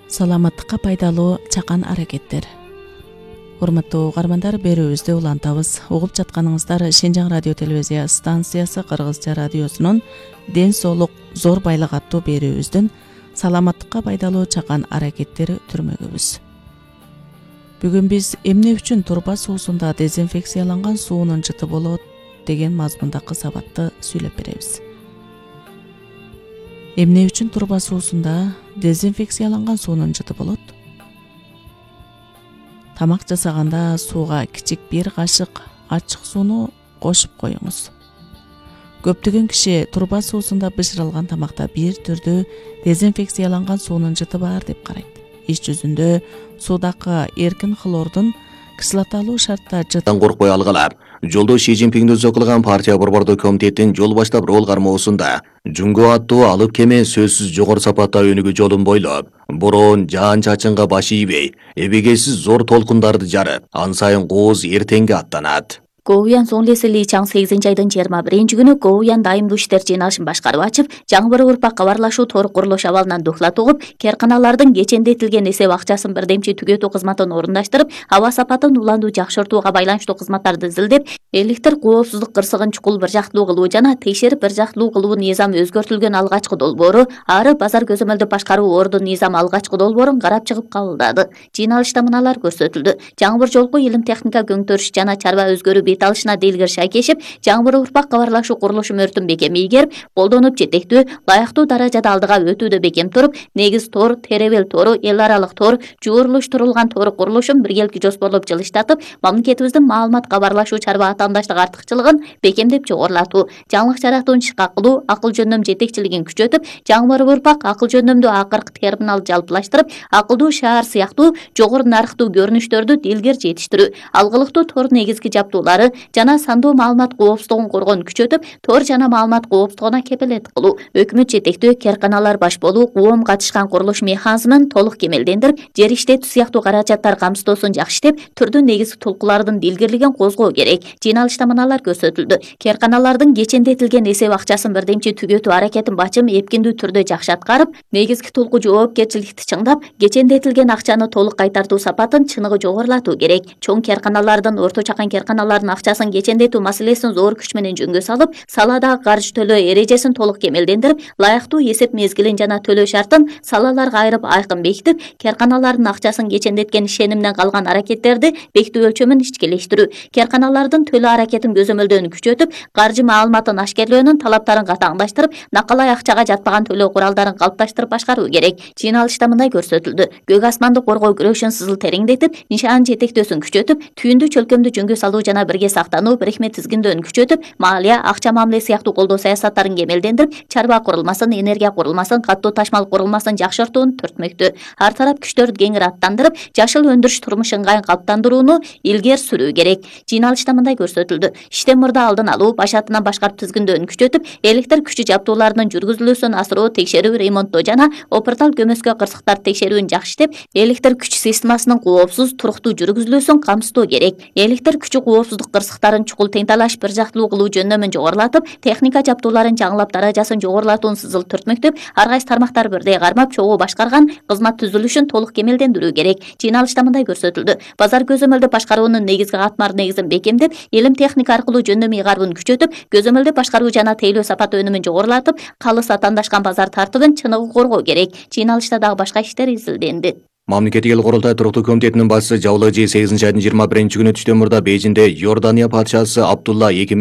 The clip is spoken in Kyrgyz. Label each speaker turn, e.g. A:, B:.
A: Саламаттыкка пайдалуу чакан аракеттер. Урматтуу угармандар, берүүбүздү улантабыз. Угуп жатканыңыздар Шенжаң радио телевизия станциясы Кыргызча радиосунун Ден соолук зор байлык аттуу берүүбүздүн саламаттыкка пайдалуу чакан аракеттери түрмөгүбүз. Бүгүн биз эмне үчүн турба суусунда дезинфекцияланган суунун жыты болот деген мазмундагы сабатты сүйлөп беребиз. Эмне үчүн турба суусунда дезинфекцияланган суунун жыты болот? Тамак жасаганда сууга кичик бир кашык ачык сууну кошуп коюңуз. Көптөгөн киши турба суусунда бышырылган тамакта бир түрдүү дезинфекцияланган суунун жыты бар деп карайт. Иш жүзүндө суудагы эркин хлордун кислоталуу шартта жыттан
B: коркпой алгыла. Жолдо Ши Цзиньпиңдин өзү кылган партия борбордук комитеттин жол баштап рол кармоосунда Жуңго аттуу алып кеме сөзсүз жогору сапатта өнүгүү жолун бойлоп, бороон жаан чачынга баш ийбей, эбегейсиз зор толкундарды жарып, ан сайын кооз эртеңге аттанат.
C: Гоуян Сонлеси Ли Чаң 8-айдын 21-күнү Гоуян дайымдуу иштер жыйналышын башкарып ачып, жаңбыр урпак кабарлашуу тору курулуш абалынан духлат угуп, керканалардын кечендетилген эсеп акчасын бирдемчи түгөтүү кызматын орундаштырып, аба сапатын улануу жакшыртууга байланыштуу кызматтарды изилдеп, эликтер коопсуздук кырсыгын чукул бир жактылуу кылуу жана текшерип бир жактылуу кылуу низамы өзгөртүлгөн алгачкы долбоору, ары базар көзөмөлдү башкаруу ордун низамы алгачкы долбоорун карап чыгып кабылдады. Жыйналышта мыналар көрсөтүлдү. Жаңбыр жолку илим техника көңтөрүш жана чарба өзгөрүү бет алышына делгир шайкешип, жаңбыр урпак кабарлашуу курулушу мөртүн бекеми ийгерип, колдонуп жетектүү, ылайыктуу даражада алдыга өтүүдө бекем туруп, негиз тор, теребел тору, эл аралык тор, жууруштурулган тор курулушун биргелки жоспорлоп жылыштатып, мамлекетибиздин маалымат кабарлашуу чарба атаандаштык артыкчылыгын бекемдеп жогорулатуу, жаңылык жарактууну ишке акылуу, акыл жөндөм жетекчилигин күчөтүп, жаңбыр урпак акыл жөндөмдүү акыркы терминал жалпылаштырып, акылдуу шаар сыяктуу жогору нарыктуу көрүнүштөрдү делгер жетиштирүү, алгылыктуу тор негизги жаптуулары жана сандуу маалымат коопсуздугун коргоону күчөтүп, тор жана маалымат коопсуздугуна кепилеттик кылуу, өкмөт жетектүү керканалар баш болуу, коом катышкан курулуш механизмин толук кемелдендирип, жер иштетүү сыяктуу каражаттар камсыздоосун жакшы иштеп, түрдүү негизги толкулардын дилгирлигин козгоо керек. Жыйналышта мыналар көрсөтүлдү. Керканалардын кечендетилген эсеп акчасын бирдемчи түгөтүү аракетин бачым эпкиндүү түрдө жакшы аткарып, негизги толку жоопкерчиликти чыңдап, кечендетилген акчаны толук кайтартуу сапатын чыныгы жогорулатуу керек. Чоң керканалардын, орто чакан керканалардын акчасын кечендетүү маселесин зор күч менен жөнгө салып, саладагы каржы төлөө эрежесин толук кемелдендирип, ылайыктуу эсеп мезгилин жана төлөө шартын салаларга айырып айкын бекитип, керканалардын акчасын кечендеткен ишенимден калган аракеттерди бекитүү өлчөмүн ичкилештирүү, керканалардын төлөө аракетин көзөмөлдөөнү күчөтүп, каржы маалыматын ашкерлөөнүн талаптарын катаңдаштырып, накалай акчага жатпаган төлөө куралдарын калыпташтырып башкаруу керек. Жыйналышта мындай көрсөтүлдү. Көк асманды коргоо күрөшүн сызыл тереңдетип, нишан жетектөөсүн күчөтүп, түйүндү чөлкөмдү жөнгө салуу жана бирге сактануу, бирикме тизгиндөөнү күчөтүп, малия, акча мамиле сыяктуу колдоо саясаттарын кемелдендирип, чарба курулмасын, энергия курулмасын, каттуу ташмал курулмасын жакшыртууну түртмөктү. Ар тарап күчтөрдү кеңири аттандырып, жашыл өндүрүш турмуш ыңгайын калыптандырууну илгери сүрүү керек. Жыйналышта мындай көрсөтүлдү. Иштен мурда алдын алуу, баш атынан башкарып тизгиндөөнү күчөтүп, электр күчү жаптууларынын жүргүзүлүүсүн асыруу, текшерүү, ремонттоо жана опыртал көмөскө кырсыктарды текшерүүнү жакшы иштеп, электр күч системасынын коопсуз, туруктуу жүргүзүлүүсүн камсыздоо керек. Электр күчү коопсуздук кырсыктарын чукул тең талаш бир жактылуу кылуу жөндөмүн жогорулатып, техника жаптууларын жаңылап даражасын жогорулатууну сызыл түртмөктөп, ар кайсы тармактар бирдей кармап, чогуу башкарган кызмат түзүлүшүн толук кемелдендирүү керек. Жыйналышта мындай көрсөтүлдү. Базар көзөмөлдү башкаруунун негизги катмар негизин бекемдеп, илим техника аркылуу жөндөм ыйгарууну күчөтүп, көзөмөлдү башкаруу жана тейлөө сапат өнүмүн жогорулатып, калыс атаандашкан базар тартыбын чыныгы коргоо керек. Жыйналышта дагы башка иштер изилденди.
B: Мамлекеттик эл курултай туруктуу комитетинин башчысы Жабылы Ж 8-айдын 21-күнү түштөн мурда Бейжиңде Иордания патшасы Абдулла